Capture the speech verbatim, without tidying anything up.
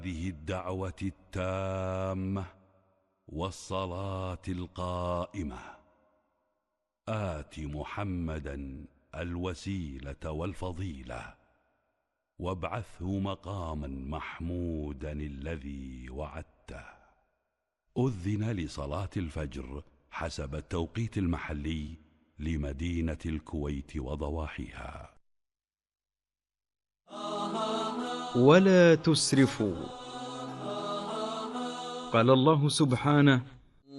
هذه الدعوة التامة والصلاة القائمة آت محمدا الوسيلة والفضيلة وابعثه مقاما محمودا الذي وعدته. أذن لصلاة الفجر حسب التوقيت المحلي لمدينة الكويت وضواحيها. ولا تسرفوا. قال الله سبحانه: